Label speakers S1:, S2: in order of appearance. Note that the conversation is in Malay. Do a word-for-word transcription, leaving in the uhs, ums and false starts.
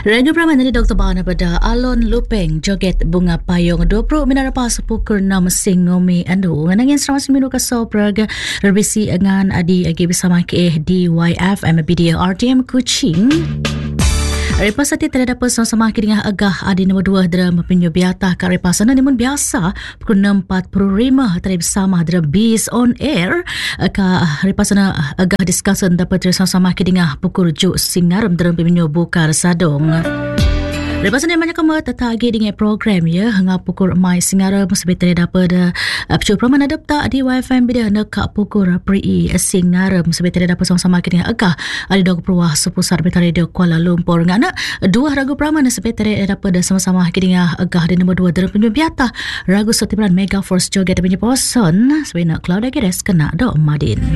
S1: Raga Praman dari doktor Bana pada Alon Lupeng joget bunga payung dua puluh minara pas pukul enam singomi andu nganangin seramas minu ka soprag rebisi ngan adi agi bersama ke D Y F M B D R T M Kuching. Repasati terhadap sama-sama kini agah adi nombor dua dalam pinyo biata ka repasana namun biasa pukul enam empat puluh lima terhadap bersama dalam Bees on Air ka repasana agah discussion dapat sama-sama kini pukul ju singaram dalam pinyo bukar sadong. Repasana yang banyak kamu tetagi dengan program ya hingga pukul mai singaram sebetul dapat apcu praman adapta di Y F M bila nak pukul pri singaram sebetul dapat sama-sama kini agah ada dua peruah sepusat betul radio Kuala Lumpur ngana dua ragu praman sebetul dapat sama-sama kini agah di nombor dua dalam pinyo biata ragu sotiban Mega Force joget pinyo poson sebenarnya cloud ageres kena do madin.